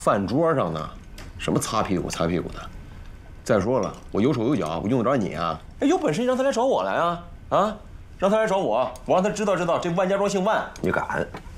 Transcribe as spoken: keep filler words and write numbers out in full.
饭桌上呢，什么擦屁股擦屁股的？再说了，我有手有脚，我用得着你啊？哎，有本事你让他来找我来啊！啊，让他来找我，我让他知道知道这万家庄姓万。 你敢？